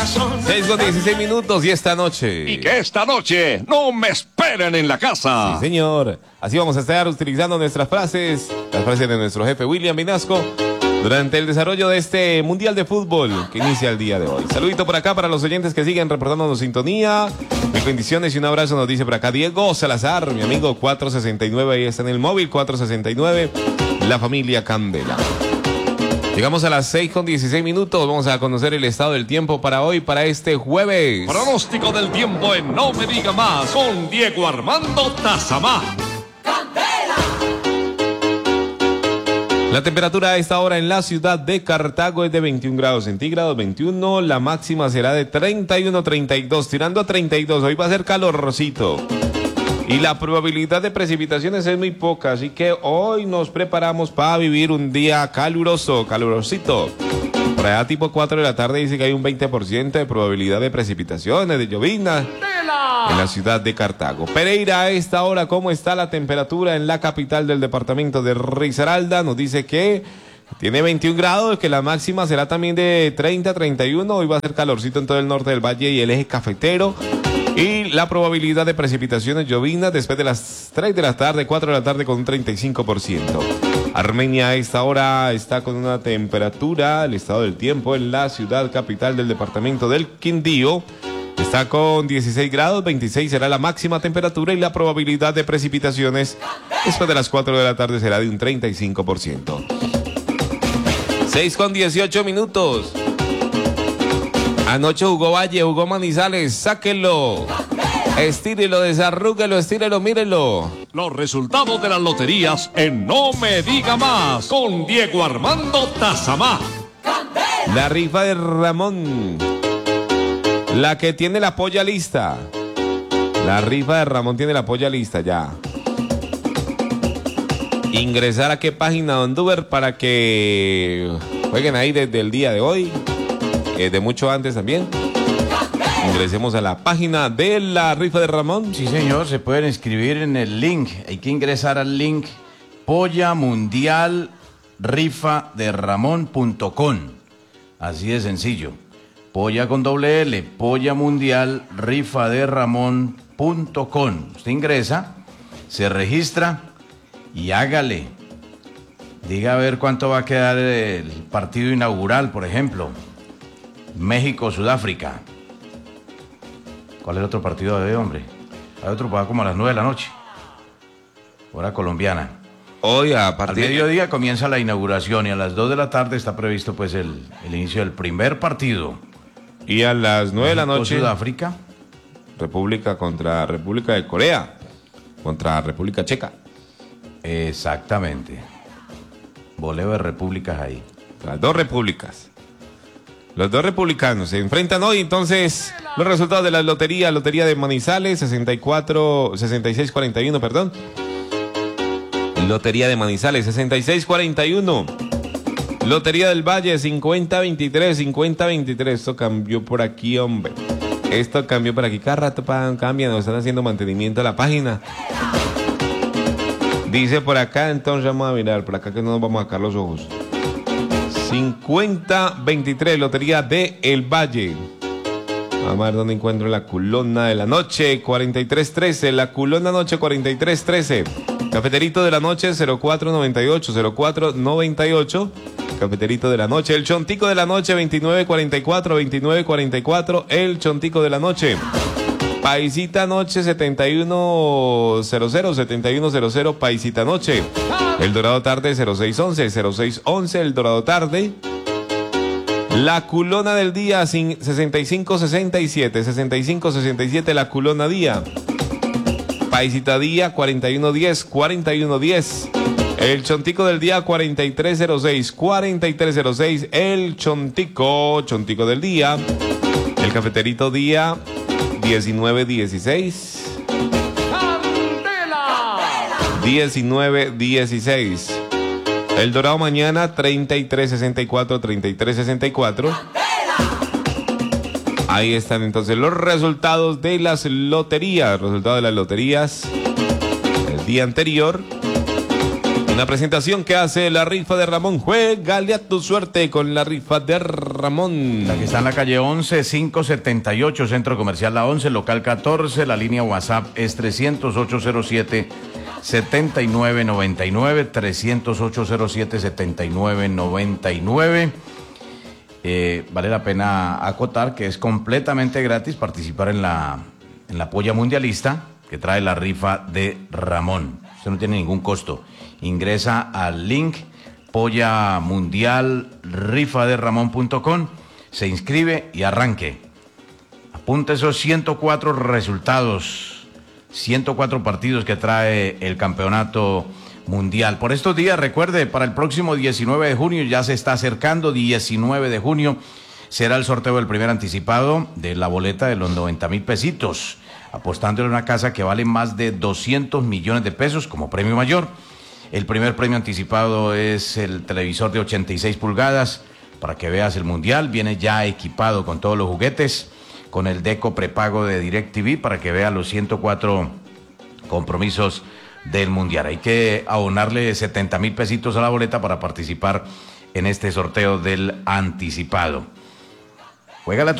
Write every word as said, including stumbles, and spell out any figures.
corazón. seis con dieciséis minutos y esta noche. Y que esta noche no me esperen en la casa. Sí, señor. Así vamos a estar utilizando nuestras frases, las frases de nuestro jefe William Vinasco, durante el desarrollo de este Mundial de Fútbol que inicia el día de hoy. Saludito por acá para los oyentes que siguen reportándonos sintonía. Mis bendiciones y un abrazo nos dice por acá Diego Salazar, mi amigo cuatro sesenta y nueve, ahí está en el móvil cuatro sesenta y nueve, la familia Candela. Llegamos a las seis con dieciséis minutos, vamos a conocer el estado del tiempo para hoy, para este jueves. Pronóstico del tiempo en No Me Diga Más con Diego Armando Tazamá. La temperatura a esta hora en la ciudad de Cartago es de veintiún grados centígrados, veintiuno, la máxima será de treinta y uno, treinta y dos, tirando a treinta y dos, hoy va a ser calorcito. Y la probabilidad de precipitaciones es muy poca, así que hoy nos preparamos para vivir un día caluroso, calurosito. Por allá tipo cuatro de la tarde dice que hay un veinte por ciento de probabilidad de precipitaciones, de llovizna en la ciudad de Cartago. Pereira, a esta hora, ¿cómo está la temperatura en la capital del departamento de Risaralda? Nos dice que tiene veintiún grados, que la máxima será también de treinta, treinta y uno. Hoy va a ser calorcito en todo el norte del valle y el eje cafetero. Y la probabilidad de precipitaciones lloviznas después de las tres de la tarde, cuatro de la tarde con un treinta y cinco por ciento. Armenia a esta hora está con una temperatura, el estado del tiempo en la ciudad capital del departamento del Quindío. Está con dieciséis grados, veintiséis será la máxima temperatura y la probabilidad de precipitaciones después de las cuatro de la tarde será de un treinta y cinco por ciento. seis con dieciocho minutos. Anoche jugó Valle, jugó Manizales, sáquenlo. Estírelo, desarrúguelo, estírelo, mírenlo. Los resultados de las loterías en No Me Diga Más con Diego Armando Tazamá. La rifa de Ramón. La que tiene la polla lista. La rifa de Ramón tiene la polla lista ya. Ingresar a qué página, Don Duber, para que jueguen ahí desde el día de hoy. Eh, de mucho antes también. Ingresemos a la página de la rifa de Ramón. Sí, señor, se pueden inscribir en el link. Hay que ingresar al link polla mundial rifa de ramón punto com. Así de sencillo. Polla con doble L, polla mundial rifa de ramón punto com. Usted ingresa, se registra y hágale. Diga a ver cuánto va a quedar el partido inaugural, por ejemplo. México-Sudáfrica. ¿Cuál es el otro partido de hoy, hombre? Hay otro va como a las nueve de la noche. Hora colombiana. Hoy a partir Al mediodía comienza la inauguración y a las dos de la tarde está previsto pues el, el inicio del primer partido. Y a las nueve de la noche Sudáfrica. República contra República de Corea. Contra República Checa. Exactamente. Boleo de repúblicas ahí. Las dos repúblicas. Los dos republicanos se enfrentan hoy, entonces, los resultados de la lotería, lotería de Manizales, sesenta y cuatro, sesenta y seis cuarenta y uno, perdón. Lotería de Manizales, sesenta y seis cuarenta y uno. Lotería del Valle, cincuenta veintitrés, cincuenta veintitrés. Esto cambió por aquí, hombre. Esto cambió por aquí. Cada rato cambian, nos están haciendo mantenimiento a la página. Dice por acá, entonces vamos a mirar, por acá que no nos vamos a sacar los ojos. cincuenta veintitrés, Lotería de El Valle. Vamos a ver dónde encuentro la culona de la noche. cuarenta y tres trece, la culona noche cuarenta y tres trece. Cafeterito de la noche cero cuatro noventa y ocho, cero cuatro noventa y ocho. Cafeterito de la noche. El Chontico de la noche veintinueve cuarenta y cuatro, veintinueve cuarenta y cuatro. El Chontico de la noche. Paisita Noche setenta y uno cero cero, setenta y uno cero cero, Paisita Noche. El Dorado Tarde cero seis once, cero seis once, El Dorado Tarde. La Culona del Día sesenta y cinco sesenta y siete, sesenta y cinco sesenta y siete, La Culona Día. Paisita Día cuarenta y uno diez, cuarenta y uno diez. El Chontico del Día cuarenta y tres cero seis, cuarenta y tres cero seis, El Chontico, Chontico del Día. El Cafeterito Día diecinueve dieciséis. diecinueve dieciséis. El Dorado mañana treinta y tres sesenta y cuatro, treinta y tres sesenta y cuatro. Ahí están entonces los resultados de las loterías. Resultados de las loterías el día anterior. Una presentación que hace la rifa de Ramón. Juégale a tu suerte con la rifa de Ramón. La que está en la calle once, quinientos setenta y ocho, Centro Comercial La once, local catorce. La línea WhatsApp es trescientos ocho cero siete, setenta y nueve noventa y nueve, trescientos ocho cero siete, setenta y nueve noventa y nueve. Eh, vale la pena acotar que es completamente gratis participar en la, en la polla mundialista que trae la rifa de Ramón. Eso no tiene ningún costo. Ingresa al link polla mundial rifa de ramón punto com, se inscribe y arranque. Apunta esos ciento cuatro resultados, ciento cuatro partidos que trae el campeonato mundial. Por estos días, recuerde, para el próximo diecinueve de junio, ya se está acercando, diecinueve de junio, será el sorteo del primer anticipado de la boleta de los noventa mil pesitos, apostándole a una casa que vale más de doscientos millones de pesos como premio mayor. El primer premio anticipado es el televisor de ochenta y seis pulgadas, para que veas el mundial. Viene ya equipado con todos los juguetes, con el deco prepago de DirecTV, para que vea los ciento cuatro compromisos del mundial. Hay que abonarle setenta mil pesitos a la boleta para participar en este sorteo del anticipado. Juega la